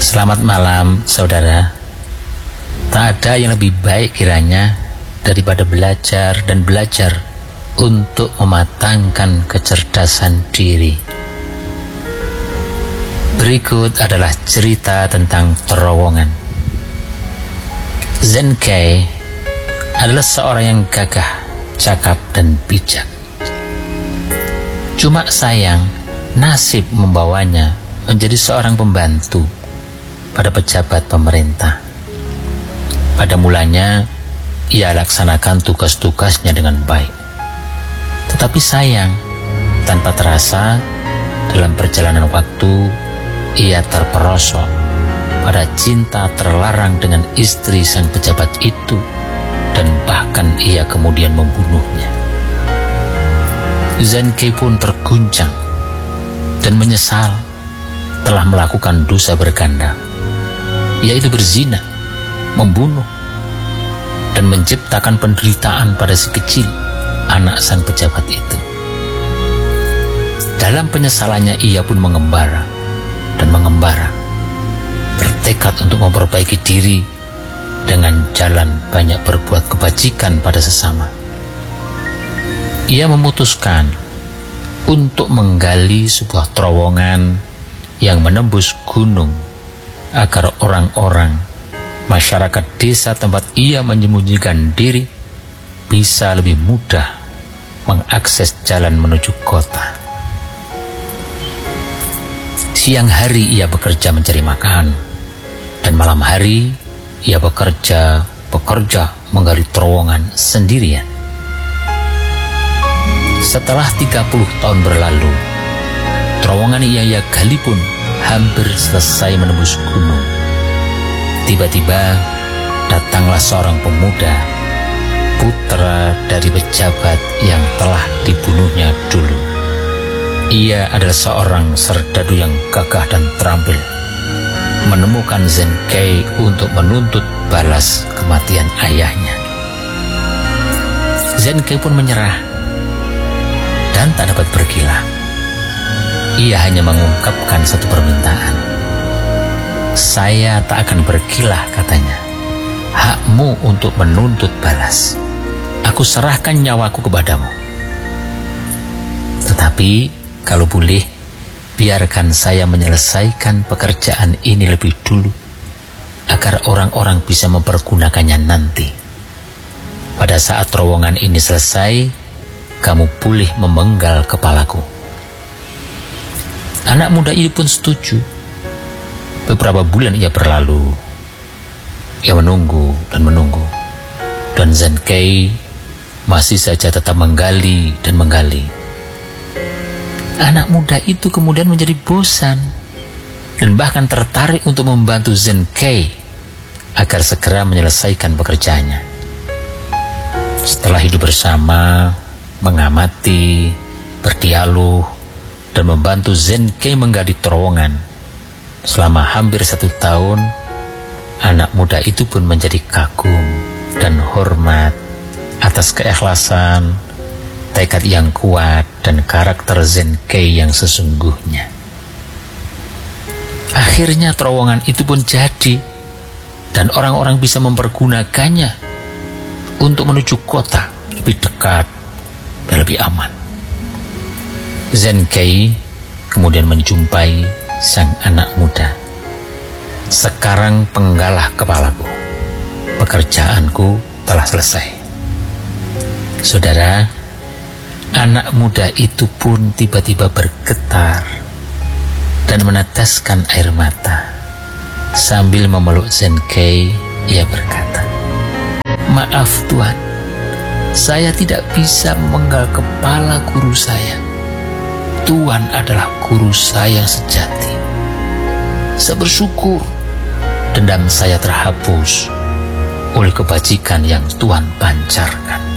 Selamat malam, saudara. Tak ada yang lebih baik kiranya daripada belajar dan belajar untuk mematangkan kecerdasan diri. Berikut adalah cerita tentang terowongan. Zenkei adalah seorang yang gagah, cakap, dan bijak. Cuma sayang, nasib membawanya menjadi seorang pembantu pada pejabat pemerintah. Pada mulanya, ia laksanakan tugas-tugasnya dengan baik. Tetapi sayang, tanpa terasa, dalam perjalanan waktu, ia terperosok pada cinta terlarang dengan istri sang pejabat itu, dan bahkan ia kemudian membunuhnya. Zenkei pun terguncang dan menyesal telah melakukan dosa berganda, yaitu berzina, membunuh, dan menciptakan penderitaan pada si kecil, anak sang pejabat itu. Dalam penyesalannya ia pun mengembara dan mengembara, bertekad untuk memperbaiki diri dengan jalan banyak berbuat kebajikan pada sesama. Ia memutuskan untuk menggali sebuah terowongan yang menembus gunung agar orang-orang masyarakat desa tempat ia menyembunyikan diri bisa lebih mudah mengakses jalan menuju kota. Siang hari ia bekerja mencari makan, dan malam hari ia bekerja menggali terowongan sendirian. Setelah 30 tahun berlalu, terowongan yang ia gali pun hampir selesai menembus gunung. Tiba-tiba datanglah seorang pemuda, putra dari pejabat yang telah dibunuhnya dulu. Ia adalah seorang serdadu yang gagah dan terampil, menemukan Zenkei untuk menuntut balas kematian ayahnya. Zenkei pun menyerah dan tak dapat berkilah. Ia hanya mengungkapkan satu permintaan. Saya tak akan berkilah, katanya. Hakmu untuk menuntut balas. Aku serahkan nyawaku kepadamu. Tetapi, kalau boleh, biarkan saya menyelesaikan pekerjaan ini lebih dulu, agar orang-orang bisa mempergunakannya nanti. Pada saat terowongan ini selesai, kamu boleh memenggal kepalaku. Anak muda ini pun setuju. Beberapa bulan ia berlalu. Ia menunggu dan menunggu, dan Zenkei masih saja tetap menggali dan menggali. Anak muda itu kemudian menjadi bosan dan bahkan tertarik untuk membantu Zenkei agar segera menyelesaikan pekerjaannya. Setelah hidup bersama, mengamati, berdialog, dan membantu Zenkei menggali terowongan selama hampir 1 tahun, anak muda itu pun menjadi kagum dan hormat atas keikhlasan, tekad yang kuat, dan karakter Zenkei yang sesungguhnya. Akhirnya terowongan itu pun jadi, dan orang-orang bisa mempergunakannya untuk menuju kota lebih dekat dan lebih aman. Zenkei kemudian menjumpai sang anak muda. Sekarang penggalah kepalaku. Pekerjaanku telah selesai. Saudara, anak muda itu pun tiba-tiba bergetar dan meneteskan air mata. Sambil memeluk Zenkei, ia berkata, "Maaf Tuan, saya tidak bisa memenggal kepala guru saya. Tuan adalah guru saya yang sejati. Saya bersyukur dendam saya terhapus oleh kebajikan yang Tuan pancarkan."